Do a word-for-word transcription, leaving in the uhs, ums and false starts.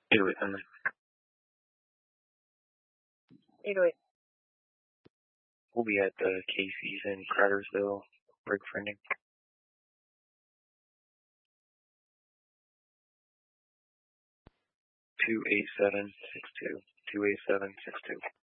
eight oh eight, Henry. eight oh eight. We'll be at the Casey's in Cartersville, break finding. two eight seven six two. two eight seven six two.